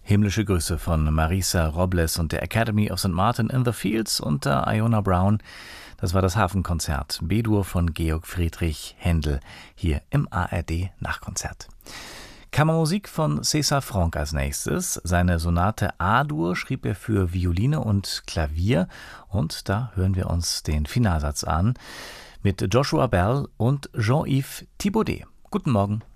Himmlische Grüße von Marisa Robles und der Academy of St. Martin in the Fields unter Iona Brown. Das war das Hafenkonzert B-Dur von Georg Friedrich Händel hier im ARD Nachkonzert. Kammermusik von César Franck als nächstes. Seine Sonate A-Dur schrieb er für Violine und Klavier und da hören wir uns den Finalsatz an mit Joshua Bell und Jean-Yves Thibaudet. Guten Morgen.